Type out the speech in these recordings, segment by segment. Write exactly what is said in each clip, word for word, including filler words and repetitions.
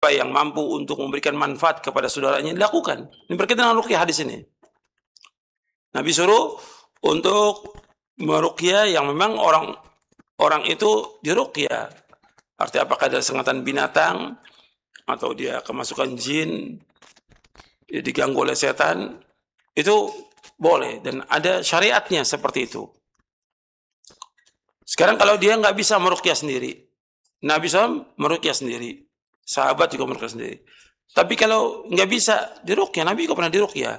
siapa yang mampu untuk memberikan manfaat kepada saudaranya, lakukan. Ini berkaitan dengan ruqyah hadis ini. Nabi suruh untuk meruqyah yang memang orang orang itu diruqyah. Artinya apakah ada sengatan binatang atau dia kemasukan jin, dia diganggu oleh setan, itu boleh dan ada syariatnya seperti itu. Sekarang kalau dia nggak bisa meruqyah sendiri, Nabi shallallahu alaihi wasallam meruqyah sendiri, sahabat juga meruqyah sendiri. Tapi kalau nggak bisa diruqyah, Nabi juga pernah diruqyah,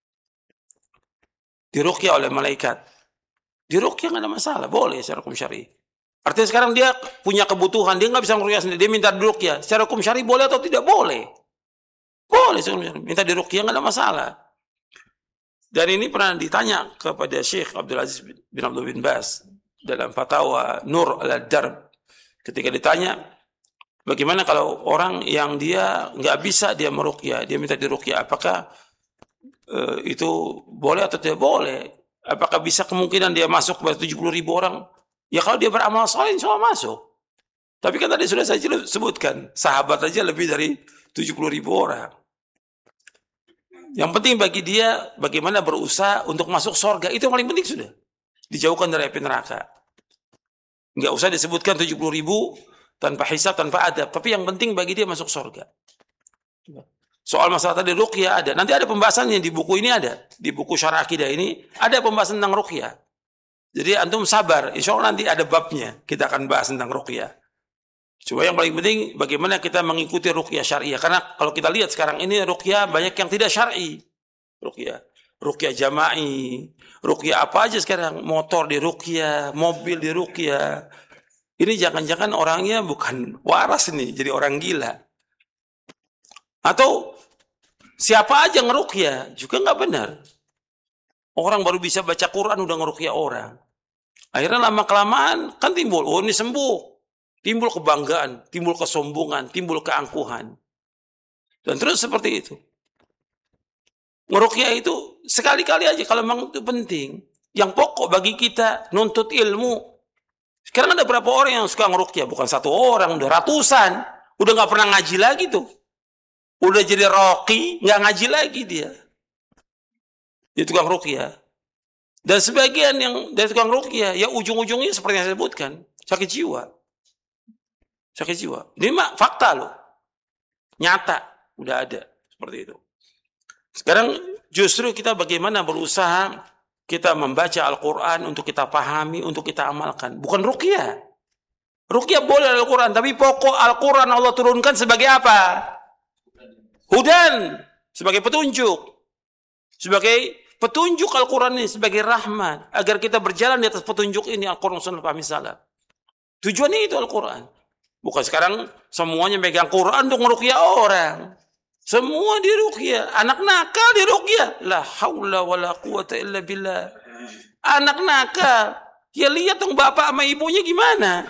diruqyah oleh malaikat. Diruqyah nggak ada masalah, boleh secara hukum syar'i. Artinya sekarang dia punya kebutuhan, dia nggak bisa meruqyah sendiri, dia minta diruqyah. Secara hukum syar'i boleh atau tidak? Boleh. Boleh, minta diruqyah nggak ada masalah. Dan ini pernah ditanya kepada Syekh Abdul Aziz bin Abdul bin Baz dalam fatwa Nur al-Darb. Ketika ditanya, bagaimana kalau orang yang dia nggak bisa dia meruqyah, dia minta diruqyah, apakah uh, itu boleh atau tidak boleh? Apakah bisa kemungkinan dia masuk kepada tujuh puluh ribu orang? Ya kalau dia beramal saleh, insya Allah masuk. Tapi kan tadi sudah saya sebutkan, sahabat aja lebih dari tujuh puluh ribu orang. Yang penting bagi dia, bagaimana berusaha untuk masuk surga. Itu yang paling penting sudah. Dijauhkan dari api neraka. Nggak usah disebutkan tujuh puluh ribu tanpa hisab, tanpa adab. Tapi yang penting bagi dia masuk surga. Soal masalah tadi ruqyah ada. Nanti ada pembahasannya di buku ini ada. Di buku Syarah Aqidah ini ada pembahasan tentang ruqyah. Jadi antum sabar. Insya Allah nanti ada babnya. Kita akan bahas tentang ruqyah. Cuma yang paling penting bagaimana kita mengikuti ruqyah syariah. Karena kalau kita lihat sekarang ini ruqyah banyak yang tidak syar'i. Ruqyah. Ruqyah jama'i. Ruqyah apa aja sekarang. Motor di ruqyah. Mobil di ruqyah. Ini jangan-jangan orangnya bukan waras nih. Jadi orang gila. Atau siapa aja ngeruqyah juga nggak benar. Orang baru bisa baca Quran udah ngeruqyah orang. Akhirnya lama kelamaan kan timbul, oh ini sembuh. Timbul kebanggaan, timbul kesombongan, timbul keangkuhan. Dan terus seperti itu. Ngeruqyah itu sekali-kali aja kalau memang itu penting. Yang pokok bagi kita nuntut ilmu. Sekarang ada berapa orang yang suka ngeruqyah? Bukan satu orang, udah ratusan. Udah nggak pernah ngaji lagi tuh. Udah jadi roqi, nggak ngaji lagi dia. Dia tukang ruqyah. Dan sebagian yang dari tukang ruqyah, ya ujung-ujungnya seperti yang saya sebutkan, sakit jiwa. Sakit jiwa. Ini mah fakta loh. Nyata, udah ada seperti itu. Sekarang justru kita bagaimana berusaha kita membaca Al-Quran untuk kita pahami, untuk kita amalkan. Bukan ruqyah. Ruqyah boleh Al-Quran, tapi pokok Al-Quran Allah turunkan sebagai apa? Hudan, sebagai petunjuk. Sebagai petunjuk Al-Quran ini, sebagai rahmat. Agar kita berjalan di atas petunjuk ini, Al-Quran Sunnah Fahmi Salaf. Tujuannya itu Al-Quran. Bukan sekarang semuanya megang Quran untuk ngeruqyah orang. Semua diruqyah. Anak nakal diruqyah. La haula wa la quwata illa billah. Anak nakal. Ya lihat dong bapak sama ibunya gimana.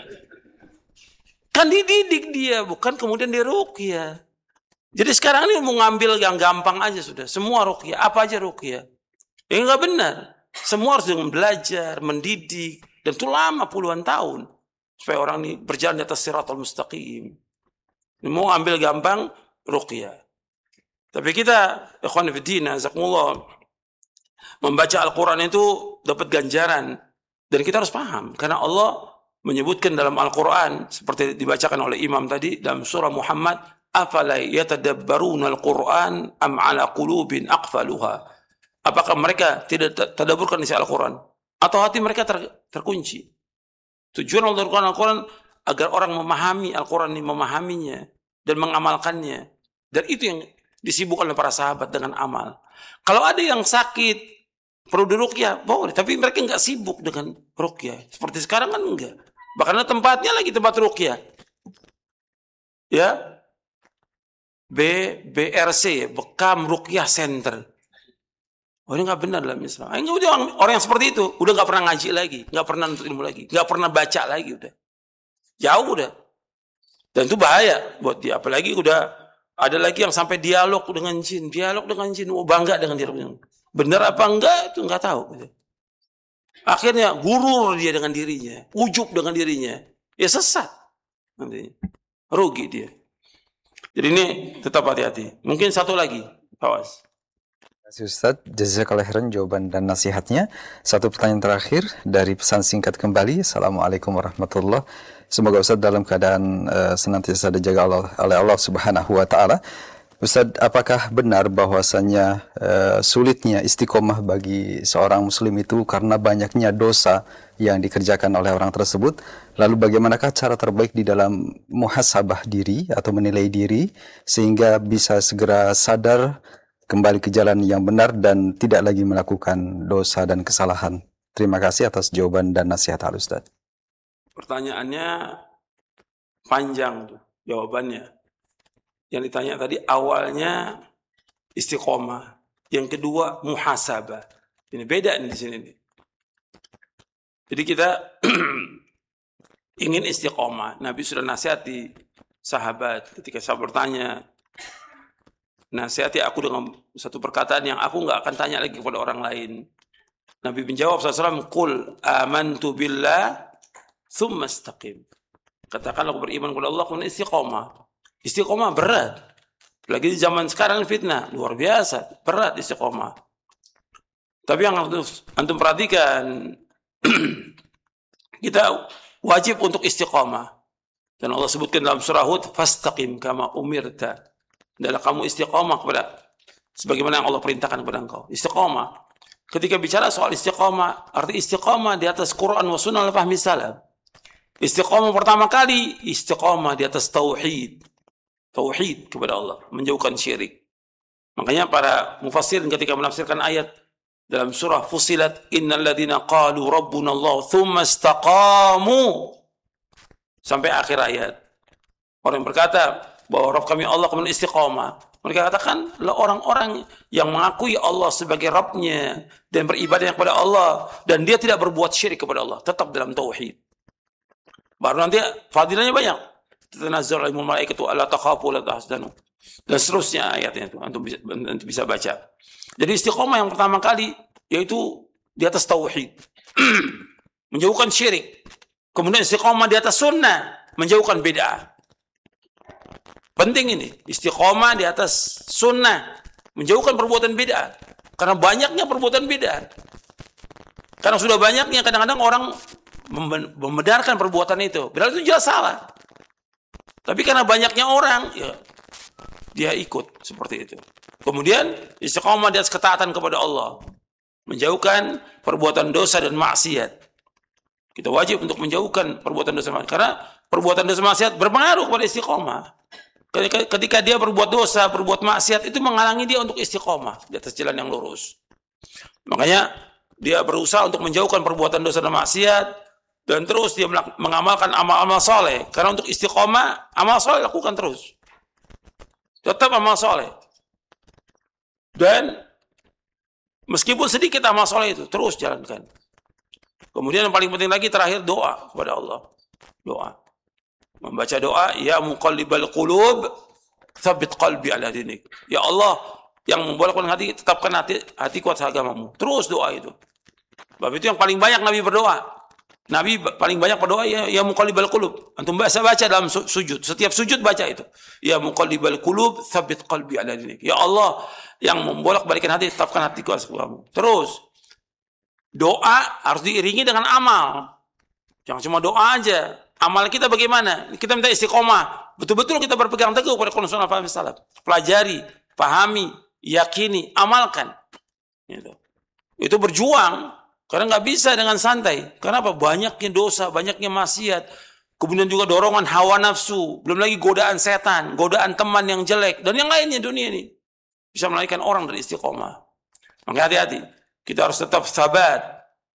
Kan dididik dia, bukan kemudian diruqyah. Jadi sekarang ini mau ngambil yang gampang aja sudah. Semua ruqyah. Apa aja ruqyah. Ya enggak benar. Semua harus dengan belajar, mendidik. Dan itu lama puluhan tahun. Supaya orang ini berjalan di atas siratal mustaqim. Ini mau ambil gampang, ruqyah. Tapi kita, ikhwan fiddin, azakumullah, membaca Al-Quran itu dapat ganjaran. Dan kita harus paham. Karena Allah menyebutkan dalam Al-Quran, seperti dibacakan oleh imam tadi, dalam surah Muhammad, afala yatadabbaruna al-Quran am ala qulubin aqfaluha. Apakah mereka tidak tadaburkan isi Al-Quran atau hati mereka ter, terkunci? Tujuan Allah turunkan Al-Quran agar orang memahami Al-Quran ini, memahaminya dan mengamalkannya. Dan itu yang disibukkan oleh para sahabat dengan amal. Kalau ada yang sakit perlu diruqyah, boleh, tapi mereka enggak sibuk dengan ruqyah. Seperti sekarang kan enggak. Bahkan tempatnya lagi tempat ruqyah. Ya. B B R C, Bekam Ruqyah Center. Oh ini nggak benar dalam Islam. Ini orang, orang yang seperti itu udah nggak pernah ngaji lagi, nggak pernah nuntut ilmu lagi, nggak pernah baca lagi, udah jauh udah. Dan itu bahaya buat dia. Apalagi udah ada lagi yang sampai dialog dengan jin, dialog dengan jin, oh bangga dengan dialog. Benar apa enggak itu nggak tahu. Akhirnya gurur dia dengan dirinya, ujub dengan dirinya, ya sesat, nanti rugi dia. Jadi ini tetap hati-hati. Mungkin satu lagi, awas. Ustaz, jazakallahu khairan jawaban dan nasihatnya. Satu pertanyaan terakhir dari pesan singkat kembali. Assalamualaikum warahmatullahi wabarakatuh. Semoga Ustaz dalam keadaan uh, senantiasa dijaga Allah, oleh Allah Subhanahu wa taala. Ustaz, apakah benar bahwasanya uh, sulitnya istiqomah bagi seorang muslim itu karena banyaknya dosa yang dikerjakan oleh orang tersebut? Lalu bagaimanakah cara terbaik di dalam muhasabah diri atau menilai diri sehingga bisa segera sadar kembali ke jalan yang benar dan tidak lagi melakukan dosa dan kesalahan? Terima kasih atas jawaban dan nasihat Al-Ustaz. Pertanyaannya panjang tuh, jawabannya. Yang ditanya tadi awalnya istiqomah, yang kedua muhasabah. Ini beda nih di sini nih. Jadi kita ingin istiqomah. Nabi sudah nasihati sahabat ketika sahabat bertanya, nasihati aku dengan satu perkataan yang aku nggak akan tanya lagi kepada orang lain. Nabi menjawab sallallahu alaihi wasallam, "Qul amantu billah, tsumma istaqim." Katakanlah aku beriman kepada Allah, kemudian istiqomah. Istiqomah berat. Lagi di zaman sekarang fitnah luar biasa, berat istiqomah. Tapi yang harus antum perhatikan, kita wajib untuk istiqomah. Dan Allah sebutkan dalam surah Hud, "Fastaqim kama umirta." Adalah kamu istiqomah kepada sebagaimana yang Allah perintahkan kepada engkau. Istiqomah. Ketika bicara soal istiqomah, arti istiqomah di atas Quran wa sunnah al-fahmi salaf. Istiqomah pertama kali, istiqomah di atas tauhid. Tauhid kepada Allah, menjauhkan syirik. Makanya para mufassirin ketika menafsirkan ayat dalam surah Fussilat, "Innal ladzina qalu rabbuna Allah tsumma istaqamu." Sampai akhir ayat. Orang yang berkata bahwa Rabb kami Allah kemudian istiqomah. Mereka katakan orang-orang yang mengakui Allah sebagai Rabbnya dan beribadah kepada Allah dan dia tidak berbuat syirik kepada Allah, tetap dalam tauhid. Baru nanti fadilahnya banyak. Tanazzalul alaihimul malaikatu alla takhafu wa la tahzanu. Dan seterusnya ayatnya itu antum bisa, antum bisa baca. Jadi istiqomah yang pertama kali yaitu di atas tauhid. Menjauhkan syirik. Kemudian istiqomah di atas sunnah, menjauhkan bid'ah. Penting ini, istiqomah di atas sunnah, menjauhkan perbuatan bid'ah. Karena banyaknya perbuatan bid'ah. Karena sudah banyaknya kadang-kadang orang membenarkan perbuatan itu. Padahal itu jelas salah. Tapi karena banyaknya orang, ya dia ikut seperti itu. Kemudian istiqomah di atas ketaatan kepada Allah, menjauhkan perbuatan dosa dan maksiat. Kita wajib untuk menjauhkan perbuatan dosa maksiat karena perbuatan dosa maksiat berpengaruh kepada istiqomah. Ketika dia berbuat dosa, berbuat maksiat, itu menghalangi dia untuk istiqomah di atas jalan yang lurus. Makanya dia berusaha untuk menjauhkan perbuatan dosa dan maksiat, dan terus dia mengamalkan amal-amal soleh. Karena untuk istiqomah, amal soleh lakukan terus. Tetap amal soleh. Dan meskipun sedikit amal soleh itu, terus jalankan. Kemudian yang paling penting lagi terakhir doa kepada Allah. Doa. Membaca doa, ya muqallibal qulub, tsabbit qalbi ala dinik. Ya Allah, yang membolakkan hati, tetapkan hati, hatiku atas agamamu. Terus doa itu. Sebab itu yang paling banyak Nabi berdoa. Nabi paling banyak berdoa, ya, ya muqallibal qulub. Antum baca baca dalam sujud. Setiap sujud baca itu. Ya muqallibal qulub, tsabbit qalbi ala dinik. Ya Allah, yang membolak-balikan hati, tetapkan hatiku atas agamamu. Terus doa harus diiringi dengan amal. Jangan cuma doa aja. Amal kita bagaimana? Kita minta istiqomah. Betul-betul kita berpegang teguh pada Quran Sunnah Fahmi Salaf. Pelajari, pahami, yakini, amalkan. Gitu. Itu berjuang. Karena nggak bisa dengan santai. Kenapa? Banyaknya dosa, banyaknya maksiat. Kemudian juga dorongan hawa nafsu. Belum lagi godaan setan, godaan teman yang jelek. Dan yang lainnya dunia ini. Bisa melarikan orang dari istiqomah. Maka hati-hati. Kita harus tetap sabar.